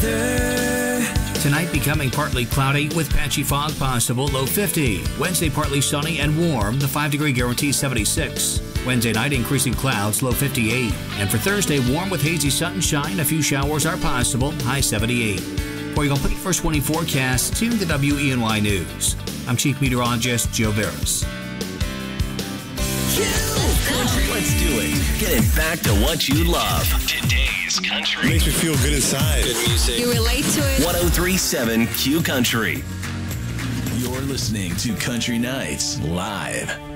weather. Tonight becoming partly cloudy with patchy fog possible, low 50. Wednesday partly sunny and warm, the 5-degree guarantee 76. Wednesday night increasing clouds, low 58. And for Thursday, warm with hazy sunshine, a few showers are possible, high 78. For your complete First 20 forecast, tune to WENY News. I'm Chief Meteorologist Joe Barris. Country. Let's do it. Getting back to what you love. Today's country. Makes me feel good inside. Good music. You relate to it. 103.7 Q Country. You're listening to Country Nights Live.